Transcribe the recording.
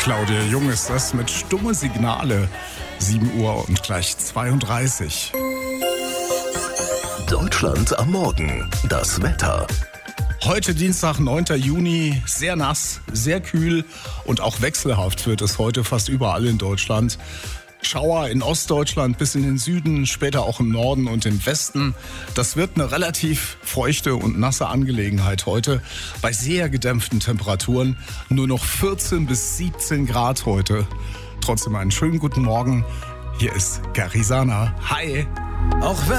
Claudia Jung ist das mit Stumme Signale. 7 Uhr und gleich 32. Deutschland am Morgen. Das Wetter. Heute Dienstag, 9. Juni, sehr nass, sehr kühl und auch wechselhaft wird es heute fast überall in Deutschland. Schauer in Ostdeutschland bis in den Süden, später auch im Norden und im Westen. Das wird eine relativ feuchte und nasse Angelegenheit heute. Bei sehr gedämpften Temperaturen nur noch 14 bis 17 Grad heute. Trotzdem einen schönen guten Morgen. Hier ist Garisana. Hi! Auch